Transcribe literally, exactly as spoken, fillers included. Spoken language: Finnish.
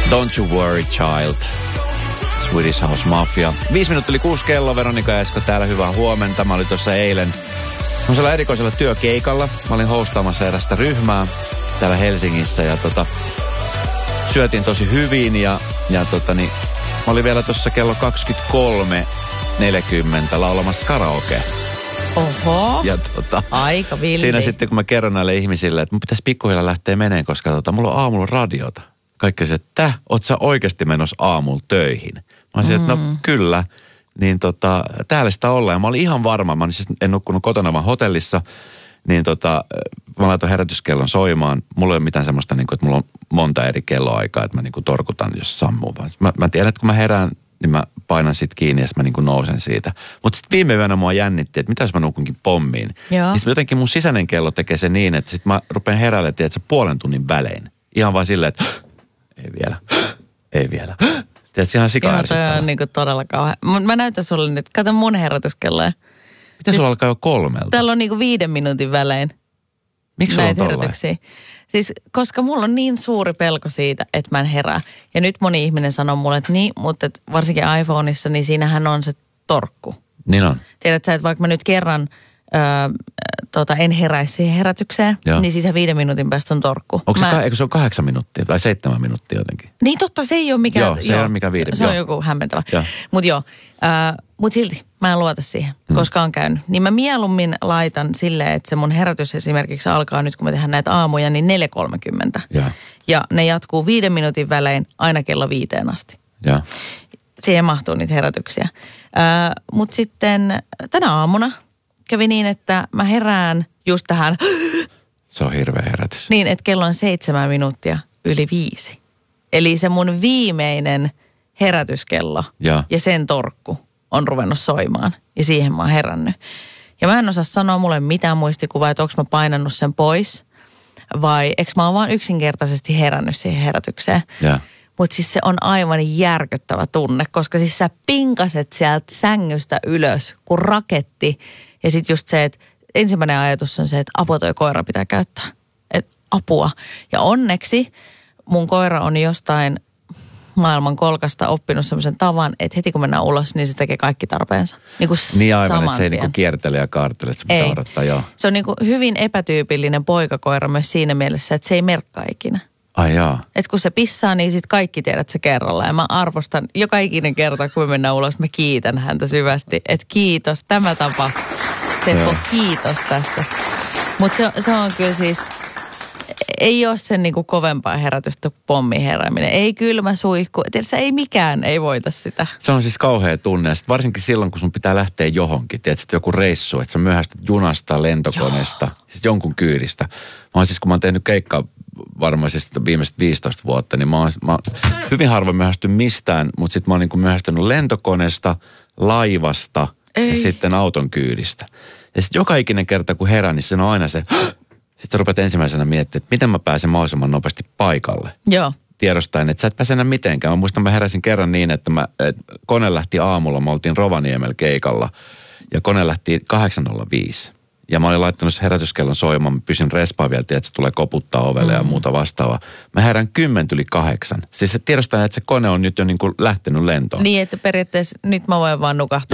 Don't You Worry Child. Swedish House Mafia. Viisi minuuttia yli kuusi kello. Veronika ja Esko täällä. Hyvää huomenta. Mä olin tuossa eilen semmoisella erikoisella työkeikalla. Mä olin hostaamassa erästä ryhmää täällä Helsingissä. Ja tota, syötiin tosi hyvin. Ja, ja tota niin, mä olin vielä tuossa kello kaksikymmentäkolme neljäkymmentä laulamassa karaoke. Oho, ja tota, aika villi. Siinä sitten, kun mä kerron näille ihmisille, että mun pitäisi pikkuhiljaa lähteä meneen, koska tota, mulla on aamulla radiota. Kaikki se, että täh, oot sä oikeasti menossa aamulla töihin? Mä olisin, mm. että no kyllä. Niin tota, täällä sitä ollaan. Ja mä olin ihan varma, mä siis en nukkunut kotona vaan hotellissa. Niin tota, mä laitoin herätyskellon soimaan. Mulla ei ole mitään semmoista, niin kuin, että mulla on monta eri kelloaikaa, että mä niin kuin torkutan, jos sammuu. Mä, mä tiedän, että kun mä herään, niin mä painan sit kiinni ja mä niin kuin nousen siitä. Mutta sitten viime yönä mua jännitti, että mitä jos mä nukunkin pommiin. Joo. Niin jotenkin mun sisäinen kello tekee se niin, että sit mä rupean heräälle, tiedätkö, puolen tunnin välein. Ihan vaan silleen, että ei vielä, ei vielä. Tiedätkö, ihan sika ärsyttävää. Joo, toi on niin kuin todella kauhean. Mä näytän sulle nyt, kato mun herätyskelloja. Miten sulla alkaa jo kolmelta? Täällä on niin kuin viiden minuutin välein. Miksi sulla on tollain? Siis koska mulla on niin suuri pelko siitä, että mä en herää. Ja nyt moni ihminen sanoo mulle, että niin, mutta et varsinkin iPhoneissa, niin siinähän on se torkku. Niin on. Tiedät sä, että vaikka mä nyt kerran öö, tota, en heräisi siihen herätykseen, Joo. niin siitä viiden minuutin päästä on torkku. Onko mä... se, eikö se on kahdeksan minuuttia tai seitsemän minuuttia jotenkin? Niin totta, se ei ole mikään. Joo, se joo, ei ole mikään viiden. Se on joku hämmentävä. Mutta joo, äh, mutta silti mä en luota siihen, hmm. koska on käynyt. Niin mä mieluummin laitan silleen, että se mun herätys esimerkiksi alkaa nyt, kun mä tehdään näitä aamuja, niin neljä kolmekymmentä. Ja. ja ne jatkuu viiden minuutin välein aina kello viiteen asti. Ja. Siihen mahtuu niitä herätyksiä. Äh, mutta sitten tänä aamuna kävi niin, että mä herään just tähän. Se on hirveä herätys. Niin, että kello on seitsemän minuuttia yli viisi. Eli se mun viimeinen herätyskello ja, ja sen torkku on ruvennut soimaan. Ja siihen mä oon herännyt. Ja mä en osaa sanoa mulle mitään muistikuvaa, että onko mä painannut sen pois. Vai eikö mä oon vaan yksinkertaisesti herännyt siihen herätykseen. Mutta siis se on aivan järkyttävä tunne, koska siis sä pinkaset sieltä sängystä ylös kuin raketti. Ja sitten just se, että ensimmäinen ajatus on se, että apua toi koira pitää käyttää. Et apua. Ja onneksi mun koira on jostain maailman kolkasta oppinut semmoisen tavan, että heti kun mennään ulos, niin se tekee kaikki tarpeensa. Niin kuin niin aivan, saman että se ei tien. niin kuin kiertele ja kaartele, että se pitää odottaa, joo. Se on niin kuin hyvin epätyypillinen poikakoira myös siinä mielessä, että se ei merkkaa ikinä. Ai jaa. Että kun se pissaa, niin sit kaikki tiedät se kerralla. Ja mä arvostan joka ikinen kerta, kun me mennään ulos, mä kiitän häntä syvästi. Että kiitos, tämä tapa. Teppo, kiitos tästä. Mutta se, se on kyllä siis, ei ole sen niinku kovempaa herätystä kuin pommin herääminen. Ei kylmä suihku. Tiedätkö, ei mikään ei voita sitä. Se on siis kauhea tunne. Sitten varsinkin silloin, kun sun pitää lähteä johonkin. Tiedätkö, joku reissu, että sä myöhästyt junasta, lentokoneesta, siis jonkun kyydistä. Mä oon siis, kun mä oon tehnyt keikkaa varmaisesti viimeiset viisitoista vuotta, niin mä oon, mä oon hyvin harvoin myöhästy mistään, mutta sitten mä oon niinku myöhästynyt lentokoneesta, laivasta ei. Ja sitten auton kyydistä. Ja sitten joka ikinen kerta, kun herään, niin se on aina se, sitten sä rupeat ensimmäisenä miettimään, että miten mä pääsen mahdollisimman nopeasti paikalle. Joo. Tiedostaen, että sä et pääse enää mitenkään. Mä muistan, mä heräsin kerran niin, että, mä, että kone lähti aamulla, me oltiin Rovaniemellä keikalla, ja kone lähti kahdeksan nolla viisi. Ja mä olin laittanut herätyskellon soimaan, mä pysyn respaa vielä, että se tulee koputtaa ovelle mm. ja muuta vastaavaa. Mä herään kymmentä yli kahdeksan. Siis tiedostaen, että se kone on nyt jo niin kuin lähtenyt lentoon. Niin, että periaatteessa nyt mä voin vaan nukahtaa